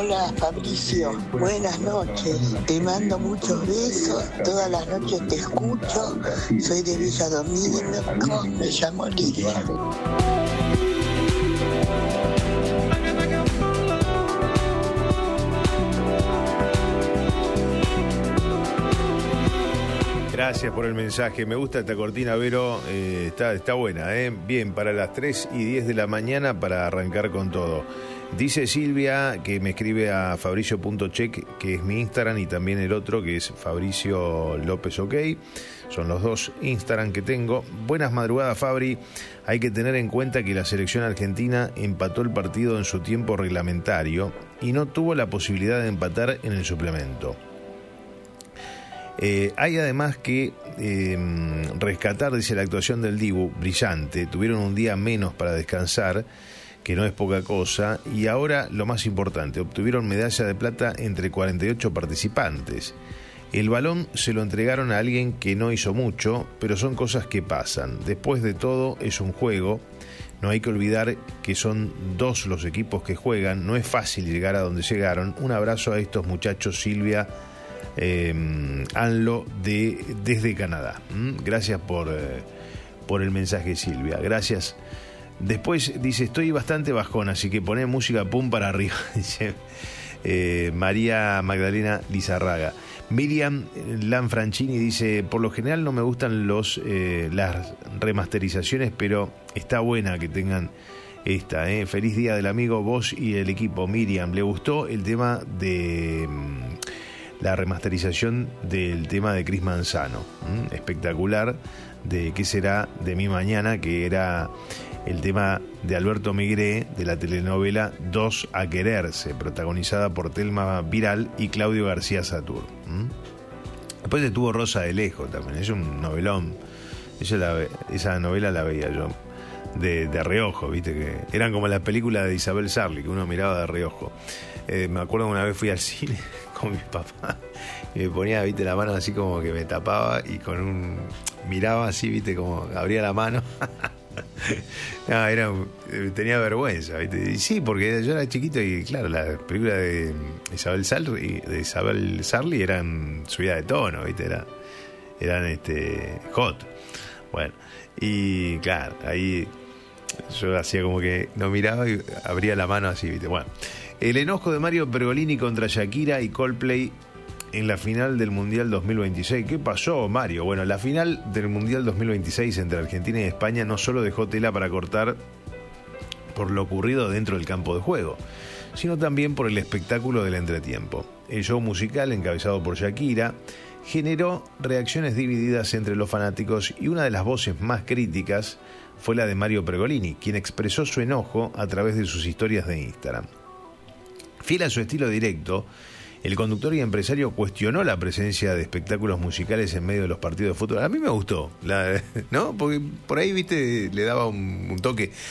Hola Fabricio, buenas noches. Te mando muchos besos, todas las noches te escucho. Soy de Villa Domínico, me llamo Lidia. Gracias por el mensaje, me gusta esta cortina, Vero, está buena, bien, para las 3:10 de la mañana para arrancar con todo. Dice Silvia que me escribe a fabricio.check, que es mi Instagram, y también el otro que es Fabricio López OK, son los dos Instagram que tengo. Buenas madrugadas, Fabri. Hay que tener en cuenta que la selección argentina empató el partido en su tiempo reglamentario y no tuvo la posibilidad de empatar en el suplemento. Hay además que rescatar, dice, la actuación del Dibu, brillante. Tuvieron un día menos para descansar, que no es poca cosa, y ahora lo más importante, obtuvieron medalla de plata entre 48 participantes. El balón se lo entregaron a alguien que no hizo mucho, pero son cosas que pasan. Después de todo es un juego, no hay que olvidar que son dos los equipos que juegan, no es fácil llegar a donde llegaron. Un abrazo a estos muchachos, Silvia Anlo desde Canadá. Gracias por el mensaje, Silvia, gracias. Después dice, estoy bastante bajón, así que poné música pum para arriba, dice María Magdalena Lizarraga. Miriam Lanfrancini dice, por lo general no me gustan las remasterizaciones, pero está buena que tengan esta. Feliz día del amigo, vos y el equipo. Miriam, ¿le gustó el tema de la remasterización del tema de Cris Manzano? Espectacular, de ¿Qué será de mi mañana?, que era el tema de Alberto Migré de la telenovela Dos a quererse, protagonizada por Telma Viral y Claudio García Satur. Después estuvo Rosa de Lejos también, es un novelón. Esa novela la veía yo de reojo, viste, que eran como las películas de Isabel Sarli que uno miraba de reojo. Me acuerdo que una vez fui al cine con mi papá y me ponía, viste, la mano así como que me tapaba y miraba así, viste, como abría la mano. No, tenía vergüenza, ¿viste? Y sí, porque yo era chiquito y claro, las películas de Isabel Sarli eran subida de tono, ¿viste? Eran hot. Bueno, y claro, ahí yo hacía como que no miraba y abría la mano así, ¿viste? Bueno, el enojo de Mario Pergolini contra Shakira y Coldplay en la final del Mundial 2026. ¿Qué pasó, Mario? Bueno, la final del Mundial 2026 entre Argentina y España no solo dejó tela para cortar por lo ocurrido dentro del campo de juego, sino también por el espectáculo del entretiempo. El show musical, encabezado por Shakira, generó reacciones divididas entre los fanáticos, y una de las voces más críticas fue la de Mario Pergolini, quien expresó su enojo a través de sus historias de Instagram. Fiel a su estilo directo, el conductor y empresario cuestionó la presencia de espectáculos musicales en medio de los partidos de fútbol. A mí me gustó, ¿no? Porque por ahí, viste, le daba un toque.